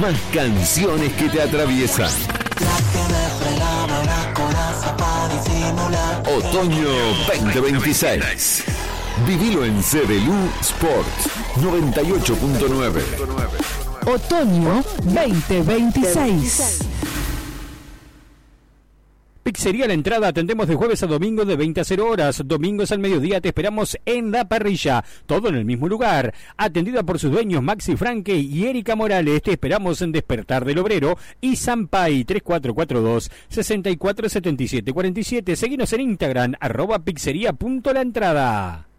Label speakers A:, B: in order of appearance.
A: más canciones que te atraviesan. Otoño 2026. Vivilo en CDLU Sports 98.9.
B: Otoño 2026.
C: Pizzería La Entrada, atendemos de jueves a domingo de 20 a 0 horas, domingos al mediodía te esperamos en La Parrilla, todo en el mismo lugar, atendida por sus dueños Maxi Franque y Erika Morales. Te esperamos en Despertar del Obrero y Sampay 3442-647747. Seguinos en Instagram, @pizzería.laentrada.